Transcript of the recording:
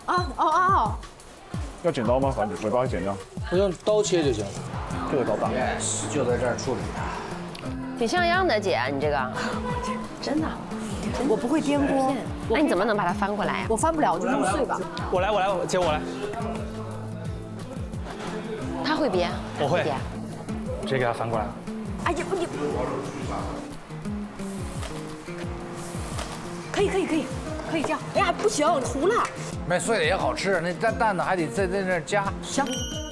要剪刀吗？反正尾巴剪掉。 我用刀切就行了。 这个刀大。 就在这儿处理。 挺像样的，姐，你这个。 真的，我不会颠锅。 那你怎么能把它翻过来呀？ 我翻不了，我就弄碎吧。 我来，姐我来。 他会编， 我会编。 直接给它翻过来。 哎呀，你可以这样。哎呀，不行，糊了。 卖碎了也好吃，那蛋呢还得在那儿夹。 行。